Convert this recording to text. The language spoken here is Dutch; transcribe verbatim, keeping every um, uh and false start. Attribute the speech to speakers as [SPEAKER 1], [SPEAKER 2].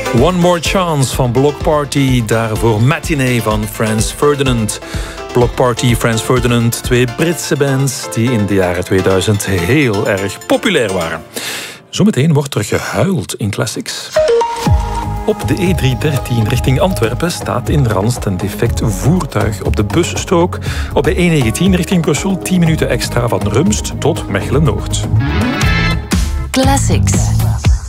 [SPEAKER 1] One More Chance van Bloc Party, daarvoor Matinee van Franz Ferdinand. Bloc Party, Franz Ferdinand, twee Britse bands die in de jaren tweeduizend heel erg populair waren. Zometeen wordt er gehuild in Classics. Op de E driehonderddertien richting Antwerpen staat in Randst een defect voertuig op de busstrook. Op de E negentien richting Brussel tien minuten extra van Rumst tot Mechelen-Noord.
[SPEAKER 2] Classics.